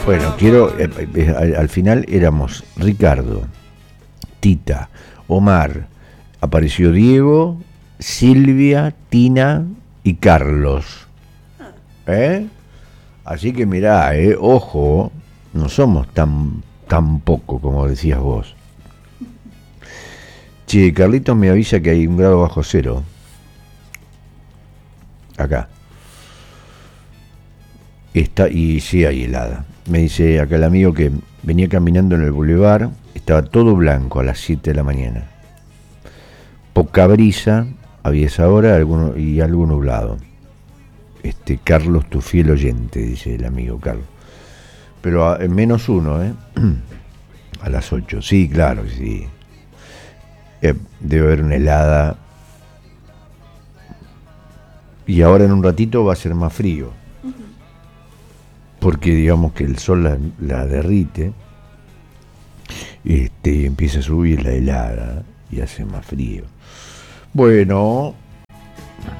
Bueno, al final éramos Ricardo, Tita, Omar, apareció Diego, Silvia, Tina y Carlos. Así que mirá, ojo, no somos tan poco como decías vos. Che, Carlitos me avisa que hay 1 grado bajo cero. Acá. Y sí hay helada. Me dice acá el amigo que venía caminando en el bulevar, estaba todo blanco a las 7 de la mañana. Poca brisa había esa hora y algo nublado. Carlos, tu fiel oyente, dice el amigo Carlos. Pero en -1, a las 8. Sí, claro, sí. Debe haber una helada. Y ahora en un ratito va a ser más frío. Porque digamos que el sol la derrite. Empieza a subir la helada y hace más frío. Bueno,